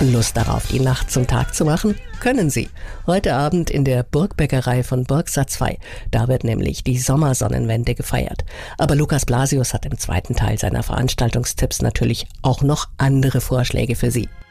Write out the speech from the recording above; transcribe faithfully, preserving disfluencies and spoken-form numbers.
Lust darauf, die Nacht zum Tag zu machen? Können Sie. Heute Abend in der Burgbäckerei von Burgsa zwei. Da wird nämlich die Sommersonnenwende gefeiert. Aber Lukas Blasius hat im zweiten Teil seiner Veranstaltungstipps natürlich auch noch andere Vorschläge für Sie.